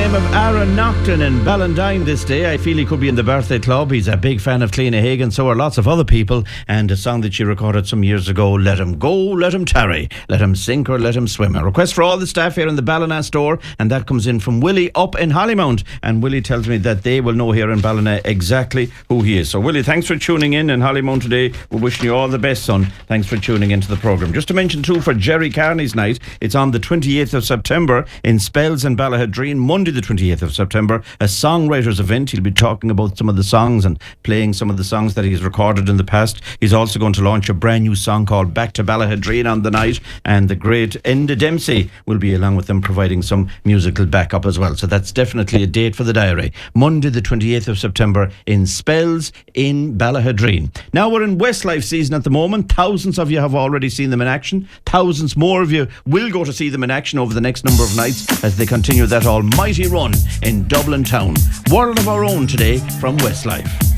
name of Aaron Naughton in Ballantyne this day. I feel he could be in the birthday club. He's a big fan of Cliona Hagan, so are lots of other people. And a song that she recorded some years ago, Let Him Go, Let Him Tarry, Let Him Sink or Let Him Swim. A request for all the staff here in the Ballina store, and that comes in from Willie up in Hollymount. And Willie tells me that they will know here in Ballina exactly who he is. So Willie, thanks for tuning in Hollymount today. We're wishing you all the best, son. Thanks for tuning into the programme. Just to mention too, for Jerry Carney's night, it's on the 28th of September in Spells in Ballahadreen, Monday the 28th of September, a songwriters event. He'll be talking about some of the songs and playing some of the songs that he's recorded in the past. He's also going to launch a brand new song called Back to Ballahadreen on the night, and the great Enda Dempsey will be along with them providing some musical backup as well. So that's definitely a date for the diary. Monday the 28th of September in Spells in Ballahadreen. Now we're in Westlife season at the moment. Thousands of you have already seen them in action. Thousands more of you will go to see them in action over the next number of nights as they continue that almighty run in Dublin town. World of our own today from Westlife.